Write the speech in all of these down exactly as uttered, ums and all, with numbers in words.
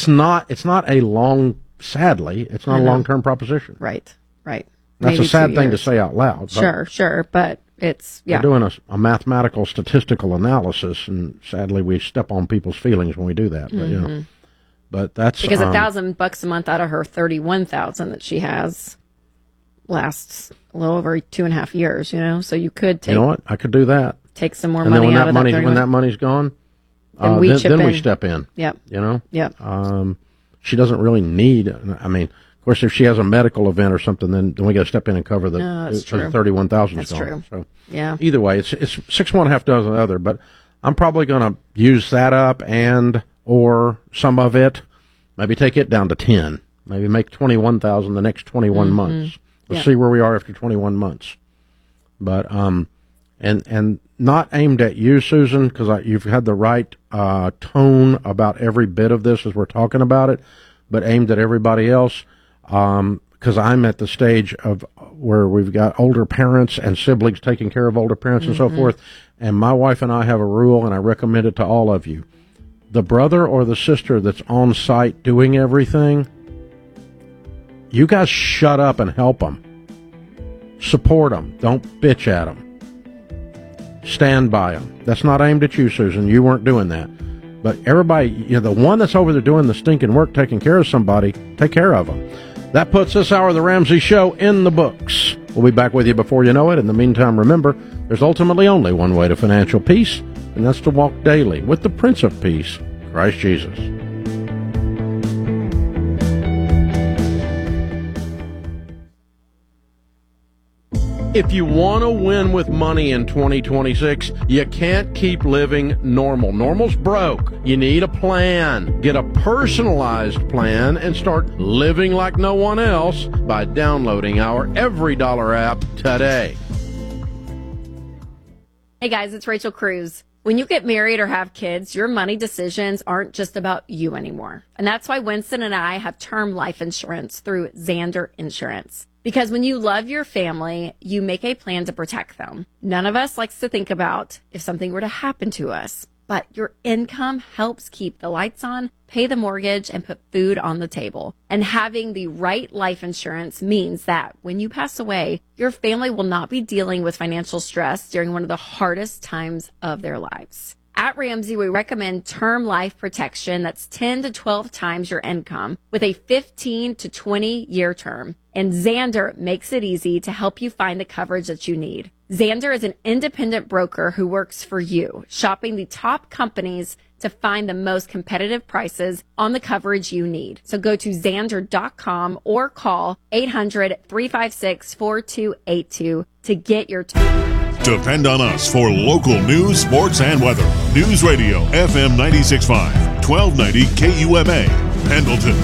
it's not it's not a long, sadly, it's not a long-term proposition. Right, right. That's Maybe a sad thing years. to say out loud. Sure, sure, but it's, yeah. We're doing a, a mathematical, statistical analysis, and sadly we step on people's feelings when we do that. But, mm-hmm. you know, but that's... Because a um, thousand bucks a month out of her thirty-one thousand that she has lasts a little over two and a half years, you know? So you could take... You know what? I could do that. Take some more and money then when out that of money's, that When that money's gone, then, uh, we, then, chip then in. we step in. Yep. You know? Yep. Um, she doesn't really need... I mean... Of course, if she has a medical event or something, then, then we got to step in and cover the, no, that's the, true. the thirty-one thousand. That's gone. true. So yeah. Either way, it's it's six one half dozen the other. But I'm probably going to use that up and or some of it, maybe take it down to ten, maybe make twenty-one thousand the next twenty-one mm-hmm. months. Let's yeah. see where we are after twenty-one months. But um, and and not aimed at you, Susan, because you've had the right uh, tone about every bit of this as we're talking about it, but aimed at everybody else. Um, because I'm at the stage of where we've got older parents and siblings taking care of older parents mm-hmm. and so forth. And my wife and I have a rule, and I recommend it to all of you. The brother or the sister that's on site doing everything, you guys shut up and help them. Support them. Don't bitch at them. Stand by them. That's not aimed at you, Susan. You weren't doing that. But everybody, you know, the one that's over there doing the stinking work, taking care of somebody, take care of them. That puts this hour of the Ramsey Show in the books. We'll be back with you before you know it. In the meantime, remember, there's ultimately only one way to financial peace, and that's to walk daily with the Prince of Peace, Christ Jesus. If you want to win with money in twenty twenty-six, you can't keep living normal. Normal's broke. You need a plan. Get a personalized plan and start living like no one else by downloading our Every Dollar app today. Hey guys, it's Rachel Cruz. When you get married or have kids, your money decisions aren't just about you anymore. And that's why Winston and I have term life insurance through Zander Insurance. Because when you love your family, you make a plan to protect them. None of us likes to think about if something were to happen to us, but your income helps keep the lights on, pay the mortgage, and put food on the table. And having the right life insurance means that when you pass away, your family will not be dealing with financial stress during one of the hardest times of their lives. At Ramsey, we recommend term life protection that's ten to twelve times your income with a fifteen to twenty year term. And Zander makes it easy to help you find the coverage that you need. Zander is an independent broker who works for you, shopping the top companies to find the most competitive prices on the coverage you need. So go to Zander dot com or call eight hundred, three five six, four two eight two to get your term. Depend on us for local news, sports, and weather. News Radio F M ninety-six point five, twelve ninety K U M A, Pendleton.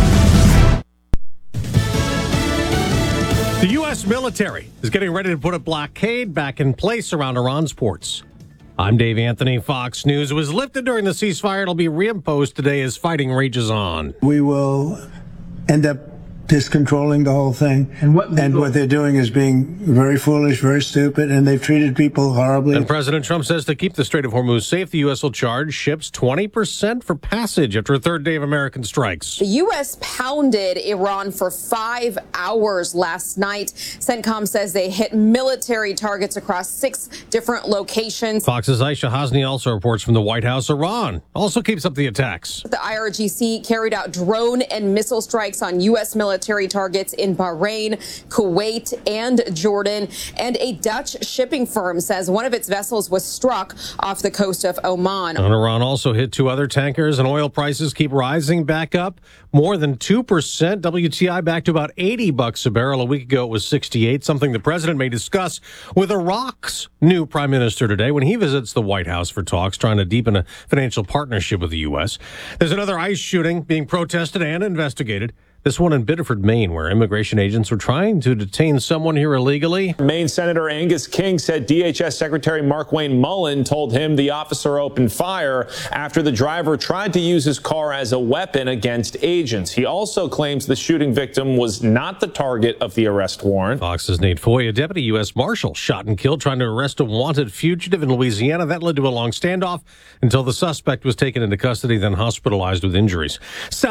The U S military is getting ready to put a blockade back in place around Iran's ports. I'm Dave Anthony, Fox News. It was lifted during the ceasefire. It'll be reimposed today as fighting rages on. We will end up discontrolling the whole thing. And what, and what they're doing is being very foolish, very stupid, and they've treated people horribly. And President Trump says to keep the Strait of Hormuz safe, the U S will charge ships twenty percent for passage after a third day of American strikes. The U S pounded Iran for five hours last night. CENTCOM says they hit military targets across six different locations. Fox's Aisha Hasni also reports from the White House. Iran also keeps up the attacks. The I R G C carried out drone and missile strikes on U S military military targets in Bahrain, Kuwait, and Jordan. And a Dutch shipping firm says one of its vessels was struck off the coast of Oman. And Iran also hit two other tankers, and oil prices keep rising back up more than two percent. W T I back to about eighty bucks a barrel. A week ago, it was sixty-eight, something the president may discuss with Iraq's new prime minister today when he visits the White House for talks trying to deepen a financial partnership with the U S. There's another ICE shooting being protested and investigated. This one in Biddeford, Maine, where immigration agents were trying to detain someone here illegally. Maine Senator Angus King said D H S Secretary Mark Wayne Mullen told him the officer opened fire after the driver tried to use his car as a weapon against agents. He also claims the shooting victim was not the target of the arrest warrant. Fox's Nate Foy, a deputy U S Marshal, shot and killed trying to arrest a wanted fugitive in Louisiana. That led to a long standoff until the suspect was taken into custody, then hospitalized with injuries.